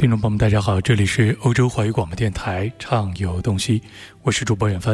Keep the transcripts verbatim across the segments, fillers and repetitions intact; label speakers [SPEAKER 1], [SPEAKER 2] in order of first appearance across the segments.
[SPEAKER 1] 听众朋友们大家好，这里是欧洲华语广播电台畅游东西，我是主播远帆。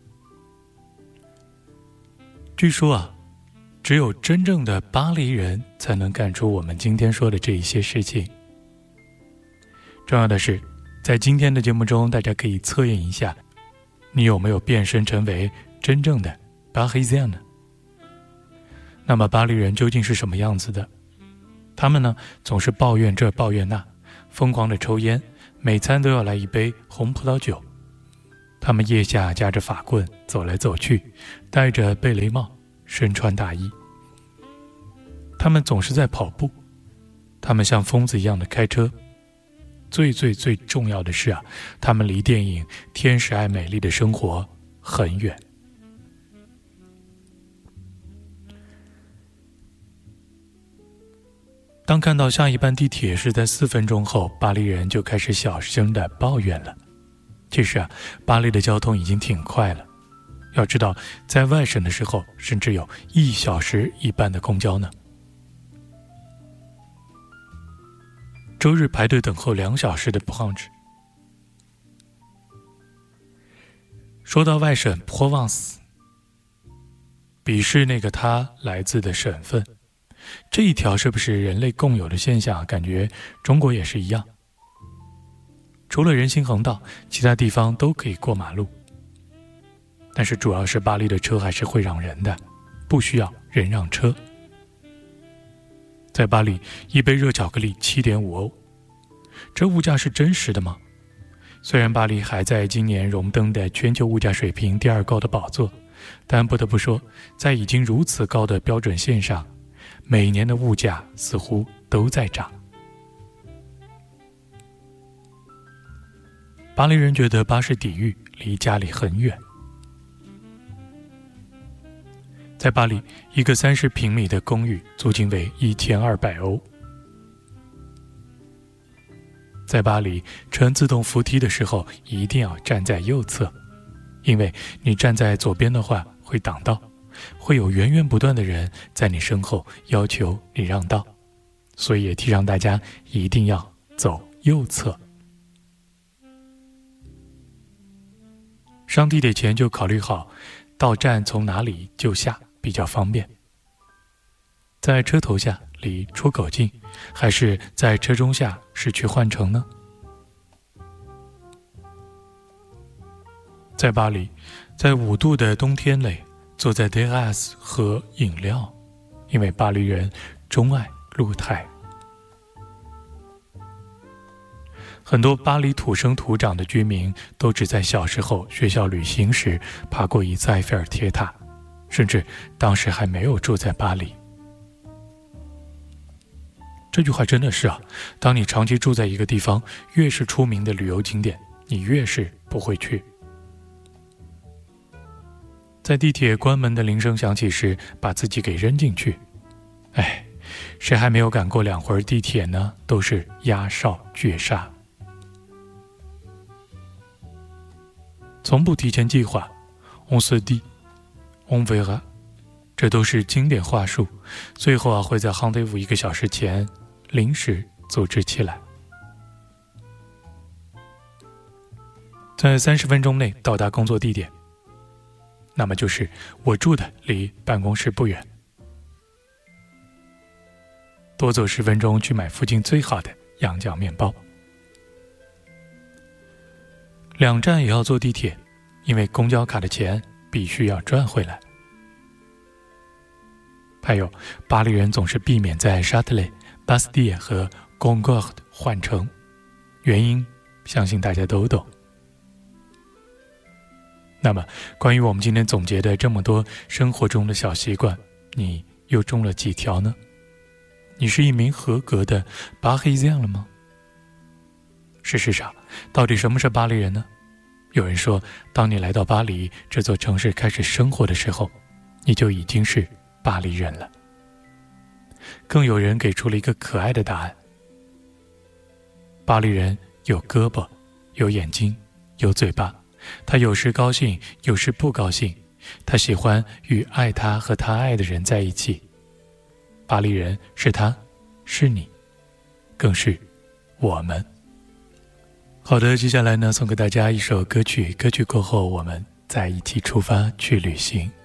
[SPEAKER 1] 据说啊，只有真正的巴黎人才能干出我们今天说的这一些事情。重要的是，在今天的节目中，大家可以测验一下，你有没有变身成为真正的巴黎人呢？那么巴黎人究竟是什么样子的？他们呢，总是抱怨这抱怨那，疯狂的抽烟，每餐都要来一杯红葡萄酒。他们腋下夹着法棍走来走去，戴着贝雷帽，身穿大衣。他们总是在跑步，他们像疯子一样的开车。最最最重要的是啊，他们离电影《天使爱美丽的生活》很远。当看到下一班地铁是在四分钟后，巴黎人就开始小声地抱怨了。其实啊，巴黎的交通已经挺快了。要知道，在外省的时候，甚至有一小时一班的公交呢。周日排队等候两小时的 brunch。说到外省 Provence， 鄙视那个他来自的省份。这一条是不是人类共有的现象？感觉中国也是一样。除了人行横道，其他地方都可以过马路。但是主要是巴黎的车还是会让人的，不需要人让车。在巴黎，一杯热巧克力 七点五欧，这物价是真实的吗？虽然巴黎还在今年荣登的全球物价水平第二高的宝座，但不得不说，在已经如此高的标准线上，每年的物价似乎都在涨。巴黎人觉得巴士底狱离家里很远。在巴黎，一个三十平米的公寓租金为一千二百欧。在巴黎，乘自动扶梯的时候一定要站在右侧，因为你站在左边的话会挡道，会有源源不断的人在你身后要求你让道，所以也提倡大家一定要走右侧。上地铁前就考虑好到站从哪里就下比较方便，在车头下离出口近，还是在车中下是去换乘呢？在巴黎，在五度的冬天里，坐在 terrace 喝饮料，因为巴黎人钟爱露台。很多巴黎土生土长的居民都只在小时候学校旅行时爬过一次埃菲尔铁塔，甚至当时还没有住在巴黎。这句话真的是啊，当你长期住在一个地方，越是出名的旅游景点，你越是不会去。在地铁关门的铃声响起时，把自己给扔进去。哎，谁还没有赶过两回地铁呢？都是压哨绝杀。从不提前计划 on se dit on verra， 这都是经典话术，最后啊会在 rendezvous 一个小时前临时组织起来。在三十分钟内到达工作地点，那么就是我住的离办公室不远。多走十分钟去买附近最好的羊角面包。两站也要坐地铁，因为公交卡的钱必须要赚回来。还有，巴黎人总是避免在沙特雷、巴斯蒂耶和 Concorde 换乘，原因相信大家都懂。那么，关于我们今天总结的这么多生活中的小习惯，你又中了几条呢？你是一名合格的巴黎人了吗？事实上，到底什么是巴黎人呢？有人说，当你来到巴黎这座城市开始生活的时候，你就已经是巴黎人了。更有人给出了一个可爱的答案：巴黎人有胳膊，有眼睛，有嘴巴，他有时高兴，有时不高兴，他喜欢与爱他和他爱的人在一起。巴黎人是他，是你，更是我们。 好的，接下来呢，送给大家一首歌曲，歌曲过后我们再一起出发去旅行。